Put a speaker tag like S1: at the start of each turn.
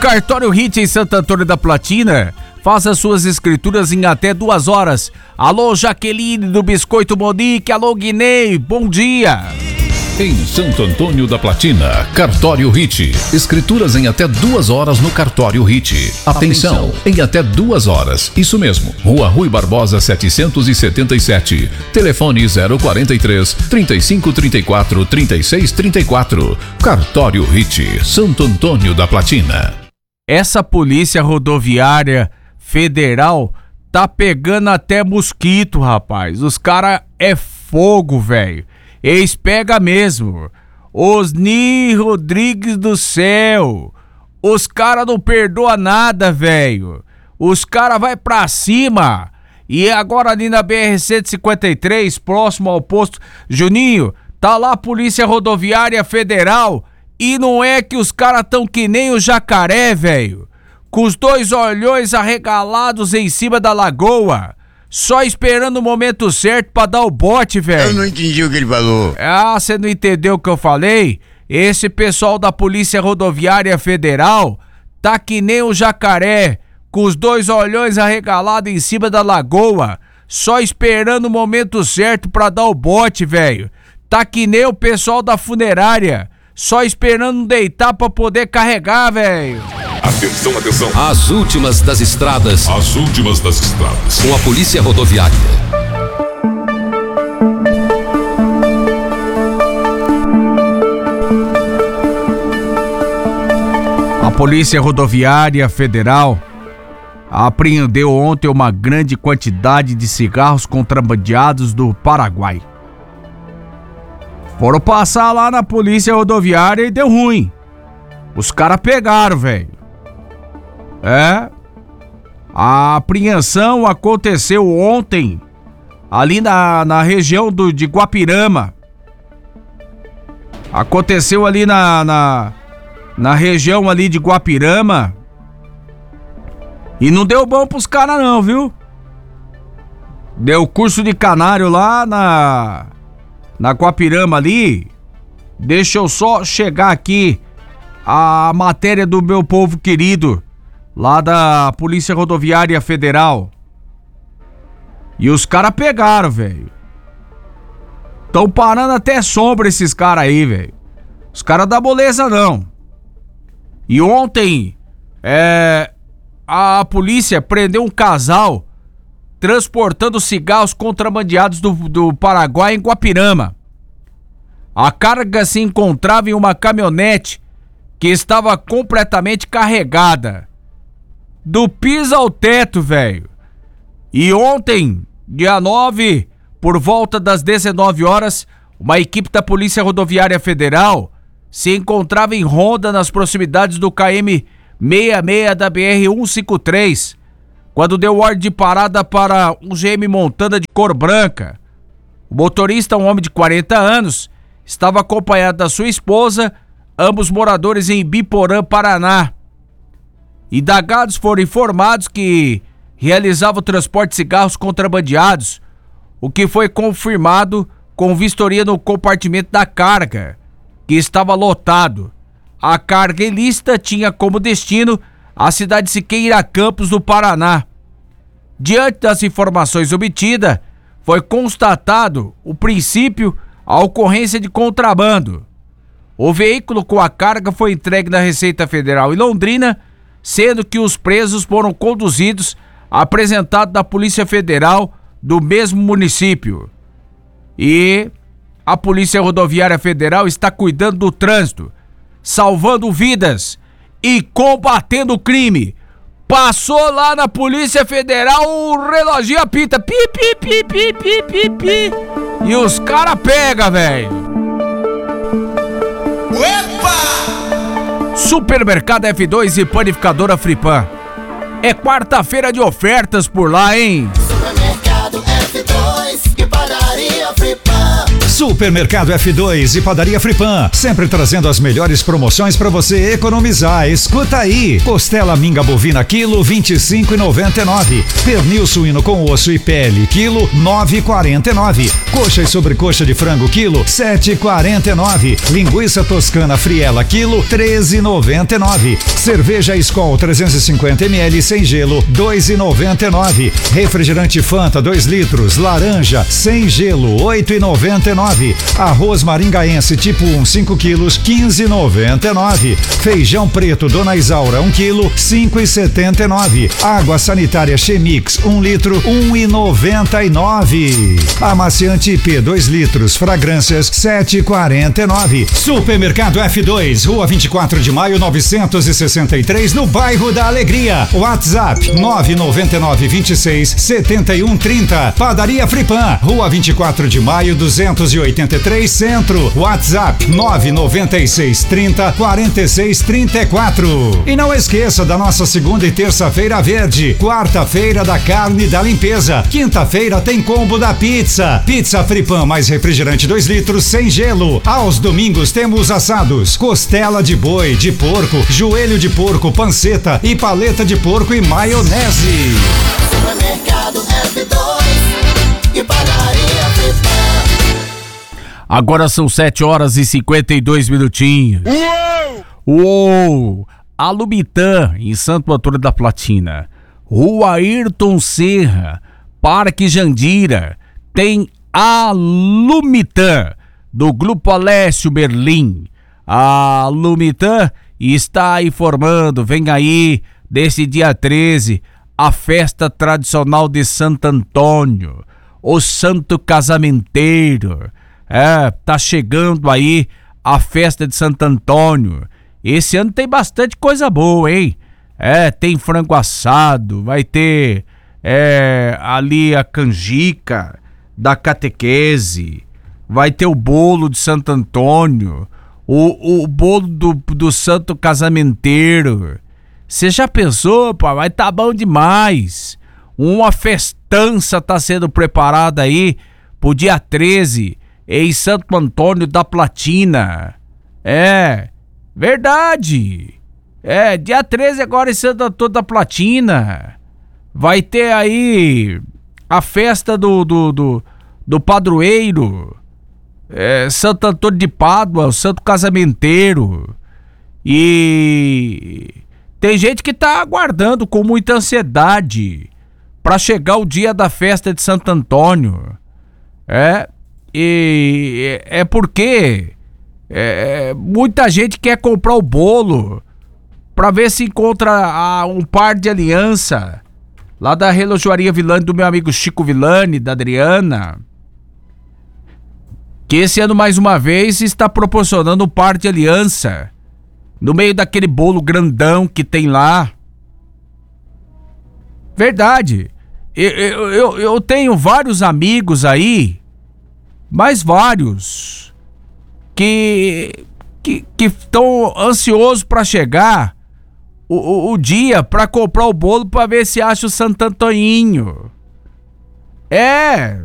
S1: Cartório Hit em Santo Antônio da Platina. Faça suas escrituras em até 2 horas. Alô, Jaqueline do Biscoito Monique. Alô, Guinei. Bom dia.
S2: Em Santo Antônio da Platina, Cartório Hit. Escrituras em até 2 horas no Cartório Hit. Atenção, em até 2 horas. Isso mesmo. Rua Rui Barbosa 777. Telefone 043 3534 3634. Cartório Hit, Santo Antônio da Platina.
S1: Essa polícia rodoviária federal tá pegando até mosquito, rapaz. Os cara é fogo, velho. Eles pegam mesmo. Osni Rodrigues do céu. Os cara não perdoa nada, velho. Os cara vai pra cima. E agora ali na BR-153, próximo ao posto Juninho, tá lá a Polícia Rodoviária Federal. E não é que os caras tão que nem o jacaré, velho. Com os 2 olhões arregalados em cima da lagoa. Só esperando o momento certo pra dar o bote, velho.
S3: Eu não entendi o que ele falou.
S1: Ah, você não entendeu o que eu falei? Esse pessoal da Polícia Rodoviária Federal tá que nem o jacaré. Com os 2 olhões arregalados em cima da lagoa. Só esperando o momento certo pra dar o bote, velho. Tá que nem o pessoal da funerária. Só esperando deitar pra poder carregar, velho.
S4: Atenção, atenção.
S5: As últimas das estradas.
S4: As últimas das estradas.
S5: Com a Polícia Rodoviária.
S1: A Polícia Rodoviária Federal apreendeu ontem uma grande quantidade de cigarros contrabandeados do Paraguai. Foram passar lá na Polícia Rodoviária e deu ruim. Os caras pegaram, velho. A apreensão aconteceu ontem, ali na região de Guapirama. Aconteceu ali na região ali de Guapirama. E não deu bom pros caras não, viu? Deu curso de canário lá na Guapirama ali. Deixa eu só chegar aqui a matéria do meu povo querido, lá da Polícia Rodoviária Federal. E os caras pegaram, velho. Tão parando até sombra esses caras aí, velho. Os caras da moleza não. E ontem, a polícia prendeu um casal transportando cigarros contrabandeados do Paraguai em Guapirama. A carga se encontrava em uma caminhonete que estava completamente carregada. Do piso ao teto, velho. E ontem, dia 9, por volta das 19 horas, uma equipe da Polícia Rodoviária Federal se encontrava em ronda nas proximidades do KM 66 da BR-153, quando deu ordem de parada para um GM Montana de cor branca. O motorista, um homem de 40 anos, estava acompanhado da sua esposa, ambos moradores em Biporã, Paraná. Indagados foram informados que realizavam o transporte de cigarros contrabandeados, o que foi confirmado com vistoria no compartimento da carga, que estava lotado. A carga ilícita tinha como destino a cidade de Siqueira Campos, do Paraná. Diante das informações obtidas, foi constatado o princípio a ocorrência de contrabando. O veículo com a carga foi entregue na Receita Federal em Londrina, sendo que os presos foram conduzidos apresentados da Polícia Federal do mesmo município. E a Polícia Rodoviária Federal está cuidando do trânsito, salvando vidas e combatendo o crime. Passou lá na Polícia Federal, o reloginho apita, pi, pi, pi, pi, pi, pi, pi, e os caras pegam, velho. Epa! Supermercado F2 e Panificadora Fripan. É quarta-feira de ofertas por lá, hein?
S6: Supermercado F2 e Padaria Fripan.
S3: Supermercado F2 e Padaria Fripan, sempre trazendo as melhores promoções para você economizar. Escuta aí: costela minga bovina quilo 25,99, pernil suíno com osso e pele quilo 9,49, coxa e sobrecoxa de frango quilo 7,49, linguiça toscana friela quilo 13,99, cerveja Skol 350 ml sem gelo 2,99, refrigerante Fanta 2 litros laranja sem gelo 8,99, arroz maringaense tipo 1 5 quilos 15,99, feijão preto Dona Isaura 1 quilo 5,79, água sanitária Chemix 1 litro 1,99, amaciante IP 2 litros fragrâncias 7,49. Supermercado F2, Rua 24 de Maio 963, no bairro da Alegria. WhatsApp 999 26 71 30. Padaria Fripan, Rua 24 de Maio 283 Centro. WhatsApp 996 30 46 34. E não esqueça da nossa segunda e terça-feira verde, quarta-feira da carne e da limpeza, quinta-feira tem combo da pizza. Pizza Fripan mais refrigerante 2 litros sem gelo. Aos domingos temos assados, costela de boi, de porco, joelho de porco, panceta e paleta de porco e maionese.
S6: Supermercado F2 e Padaria Fripan.
S1: Agora são 7h52 minutinhos. Uou! A Lumitan, em Santo Antônio da Platina, Rua Ayrton Serra, Parque Jandira, tem a Lumitan, do Grupo Alessio Merlin. A Lumitan está informando, vem aí, desse dia 13, a festa tradicional de Santo Antônio, o Santo Casamenteiro. Tá chegando aí a festa de Santo Antônio. Esse ano tem bastante coisa boa, hein? Tem frango assado, vai ter ali a canjica da catequese, vai ter o bolo de Santo Antônio, o bolo do Santo Casamenteiro. Você já pensou, pá? Vai tá bom demais. Uma festança tá sendo preparada aí pro dia 13 em Santo Antônio da Platina. Verdade. Dia 13 agora em Santo Antônio da Platina. Vai ter aí a festa do padroeiro, Santo Antônio de Pádua, o Santo Casamenteiro. E tem gente que tá aguardando com muita ansiedade pra chegar o dia da festa de Santo Antônio. Porque muita gente quer comprar o bolo pra ver se encontra um par de aliança lá da relojoaria Villani, do meu amigo Chico Villani, da Adriana, que esse ano mais uma vez está proporcionando um par de aliança no meio daquele bolo grandão que tem lá. Verdade. Eu tenho vários amigos aí, mais vários, que estão ansiosos para chegar o dia para comprar o bolo para ver se acha o Santo Antoninho.